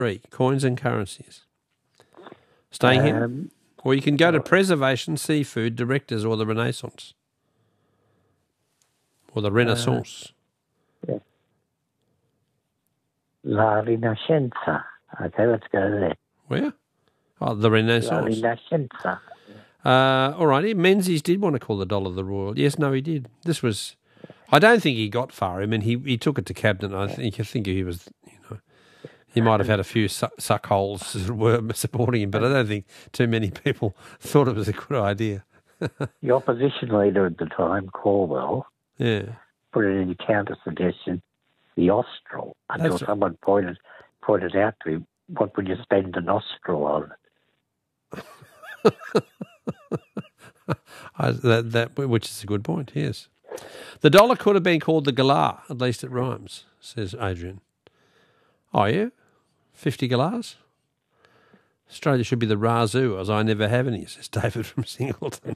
3, coins and currencies. Staying here? Or you can go to Preservation, Seafood, Directors, or the Renaissance. Or the Renaissance. La Rinascenza. Okay, let's go there. Where? Oh, the Renaissance. La Rinascenza. All righty. Menzies did want to call the dollar the royal. Yes, no, he did. This was... I don't think he got far. I mean, he took it to cabinet. I think he was, he might have had a few suck holes that were supporting him, but I don't think too many people thought it was a good idea. The opposition leader at the time, Corwell, put it in a counter-suggestion, the Austral, until someone pointed out to him, what would you spend a nostril on? Which is a good point, yes. The dollar could have been called the galah, at least it rhymes, says Adrian. Oh, yeah? 50 galahs? Australia should be the Razoo, as I never have any, says David from Singleton.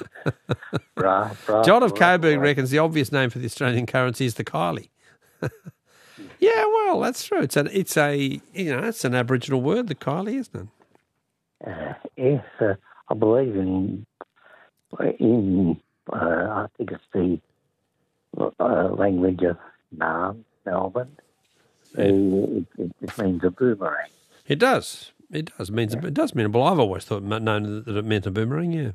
John of Coburg reckons the obvious name for the Australian currency is the Kylie. Yeah, well, that's true. It's an Aboriginal word, the Kylie, isn't it? Yes, I believe in I think it's the language of Melbourne. It means a boomerang. It does. It does. It does mean. Well, I've always known that it meant a boomerang. Yeah.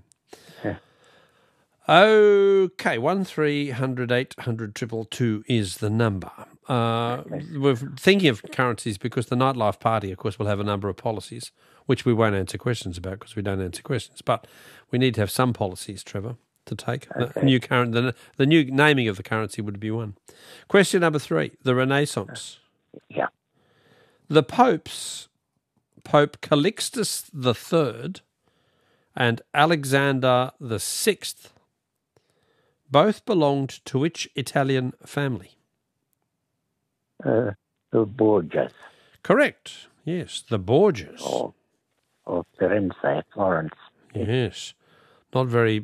Okay, 1300 800 222 is the number. We're thinking of currencies because the Nightlife Party, of course, will have a number of policies, which we won't answer questions about because we don't answer questions. But we need to have some policies, Trevor, to take. Okay. The new naming of the currency would be one. Question number 3, the Renaissance. Yeah. The popes, Pope Calixtus III and Alexander VI, both belonged to which Italian family? The Borgias. Correct. Yes, the Borgias. Or Firenze, Florence. Yes, not very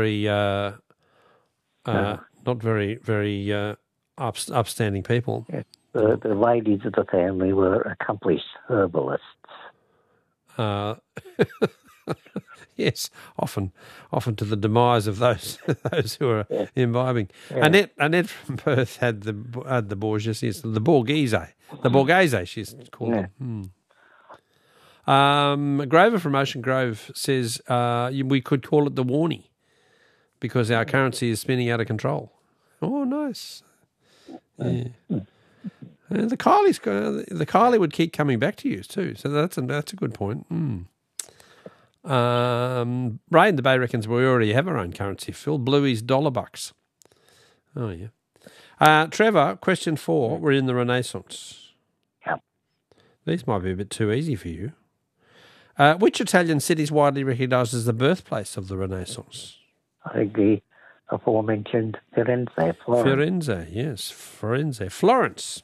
upstanding people. Yes. The ladies of the family were accomplished herbalists. Yes, often to the demise of those who are imbibing. Yeah. Annette from Perth had the Borgias, yes, the Borghese, she's called them. Grover from Ocean Grove says we could call it the Warnie because our currency is spinning out of control. Oh, nice. Yeah. And the Kylie would keep coming back to you too, so that's a good point. Ray in the Bay reckons we already have our own currency, Phil. Bluey's dollar bucks. Oh, yeah. Trevor, question 4. We're in the Renaissance. Yep. These might be a bit too easy for you. Which Italian city is widely recognised as the birthplace of the Renaissance? I think the aforementioned Firenze, Florence. Firenze, yes. Firenze. Florence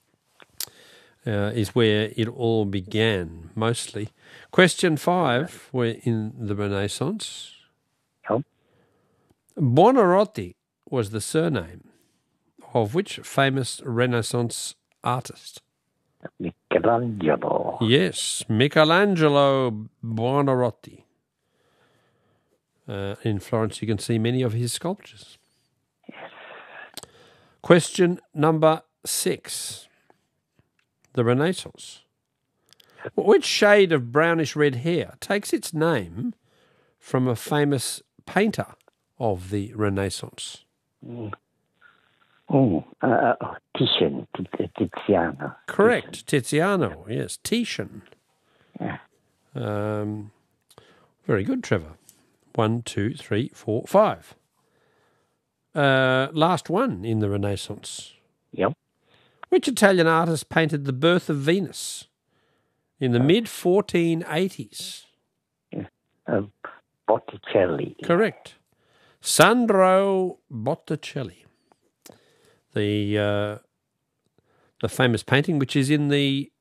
is where it all began, mostly. Question 5, we're in the Renaissance. Yep. Buonarroti was the surname of which famous Renaissance artist? Michelangelo. Yes, Michelangelo Buonarroti. In Florence you can see many of his sculptures. Yes. Question number 6. The Renaissance. Which shade of brownish-red hair takes its name from a famous painter of the Renaissance? Tiziano. Correct, Tiziano, yes, Titian. Yeah. Very good, Trevor. 1, 2, 3, 4, 5. Last one in the Renaissance. Yep. Which Italian artist painted The Birth of Venus in the mid-1480s? Botticelli. Correct. Sandro Botticelli. The famous painting, which is in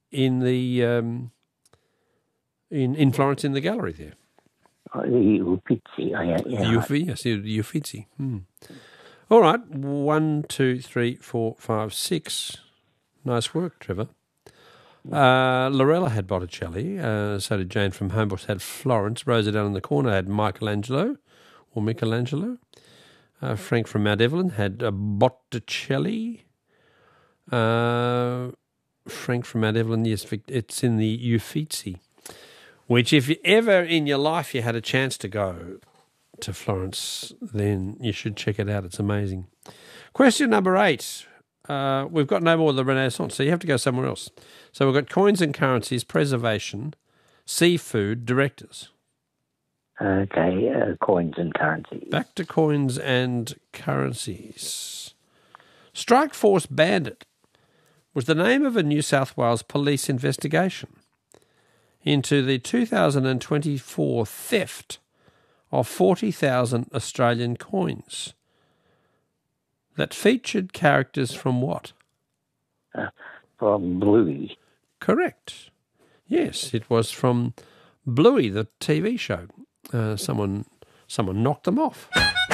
Florence in the gallery there. The Uffizi. The Uffizi. All right. 1, 2, 3, 4, 5, 6. Nice work, Trevor. Lorella had Botticelli. So did Jane from Homebush had Florence. Rosa down in the corner had Michelangelo. Frank from Mount Evelyn had Botticelli. Frank from Mount Evelyn, yes, it's in the Uffizi, which if ever in your life you had a chance to go to Florence, then you should check it out. It's amazing. Question number 8. We've got no more of the Renaissance, so you have to go somewhere else. So we've got coins and currencies, preservation, seafood, directors. Okay, coins and currencies. Back to coins and currencies. Strike Force Bandit was the name of a New South Wales police investigation into the 2024 theft of 40,000 Australian coins that featured characters from what? From Bluey. Correct. Yes, it was from Bluey, the TV show. Someone knocked them off.